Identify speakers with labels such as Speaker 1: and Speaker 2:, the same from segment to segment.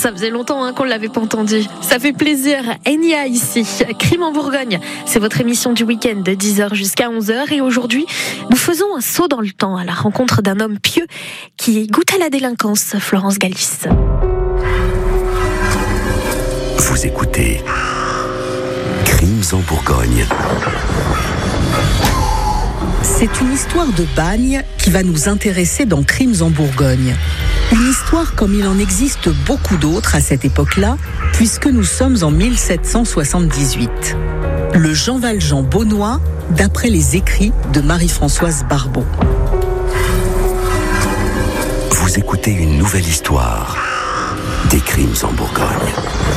Speaker 1: Ça faisait longtemps qu'on ne l'avait pas entendu. Ça fait plaisir. Enya ici. Crime en Bourgogne, c'est votre émission du week-end de 10h jusqu'à 11h. Et aujourd'hui, nous faisons un saut dans le temps à la rencontre d'un homme pieux qui goûte à la délinquance, Florence Galis.
Speaker 2: Vous écoutez Crimes en Bourgogne.
Speaker 3: C'est une histoire de bagne qui va nous intéresser dans Crimes en Bourgogne. Une histoire comme il en existe beaucoup d'autres à cette époque-là, puisque nous sommes en 1778. Le Jean Valjean beaunois, d'après les écrits de Marie-Françoise Barbeau.
Speaker 2: Vous écoutez une nouvelle histoire des Crimes en Bourgogne.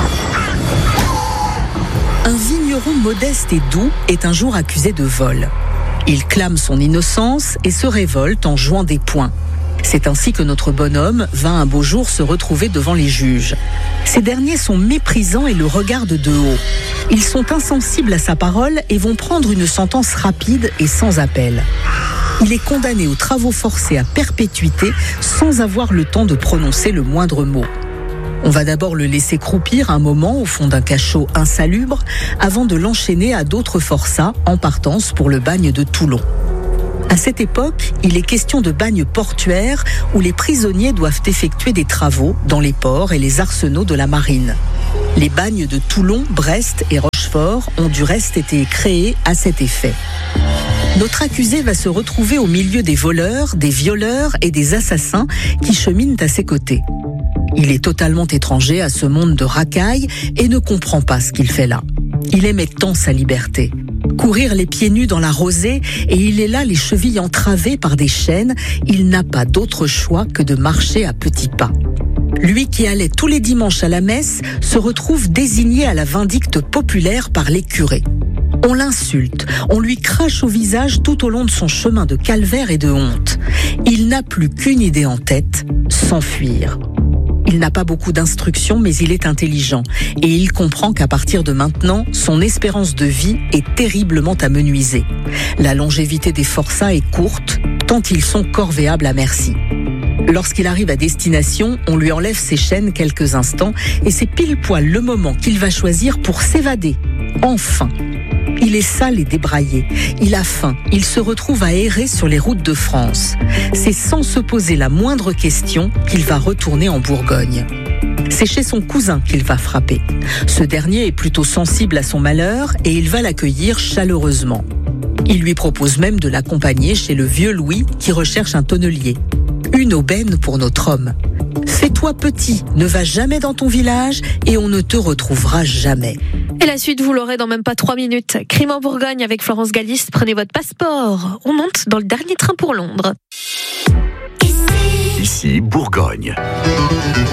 Speaker 3: Un vigneron modeste et doux est un jour accusé de vol. Il clame son innocence et se révolte en jouant des poings. C'est ainsi que notre bonhomme va un beau jour se retrouver devant les juges. Ces derniers sont méprisants et le regardent de haut. Ils sont insensibles à sa parole et vont prendre une sentence rapide et sans appel. Il est condamné aux travaux forcés à perpétuité sans avoir le temps de prononcer le moindre mot. On va d'abord le laisser croupir un moment au fond d'un cachot insalubre avant de l'enchaîner à d'autres forçats en partance pour le bagne de Toulon. À cette époque, il est question de bagne portuaire où les prisonniers doivent effectuer des travaux dans les ports et les arsenaux de la marine. Les bagnes de Toulon, Brest et Rochefort ont du reste été créés à cet effet. Notre accusé va se retrouver au milieu des voleurs, des violeurs et des assassins qui cheminent à ses côtés. Il est totalement étranger à ce monde de racailles et ne comprend pas ce qu'il fait là. Il aimait tant sa liberté. Courir les pieds nus dans la rosée et il est là les chevilles entravées par des chaînes, il n'a pas d'autre choix que de marcher à petits pas. Lui qui allait tous les dimanches à la messe se retrouve désigné à la vindicte populaire par les curés. On l'insulte, on lui crache au visage tout au long de son chemin de calvaire et de honte. Il n'a plus qu'une idée en tête, s'enfuir. Il n'a pas beaucoup d'instruction, mais il est intelligent. Et il comprend qu'à partir de maintenant, son espérance de vie est terriblement amenuisée. La longévité des forçats est courte, tant ils sont corvéables à merci. Lorsqu'il arrive à destination, on lui enlève ses chaînes quelques instants, et c'est pile poil le moment qu'il va choisir pour s'évader. Enfin! Il est sale et débraillé. Il a faim. Il se retrouve à errer sur les routes de France. C'est sans se poser la moindre question qu'il va retourner en Bourgogne. C'est chez son cousin qu'il va frapper. Ce dernier est plutôt sensible à son malheur et il va l'accueillir chaleureusement. Il lui propose même de l'accompagner chez le vieux Louis qui recherche un tonnelier. Une aubaine pour notre homme. Fais-toi petit, ne va jamais dans ton village et on ne te retrouvera jamais.
Speaker 1: Et la suite, vous l'aurez dans même pas 3 minutes. Crime en Bourgogne avec Florence Galis. Prenez votre passeport. On monte dans le dernier train pour Londres.
Speaker 2: Ici, Bourgogne.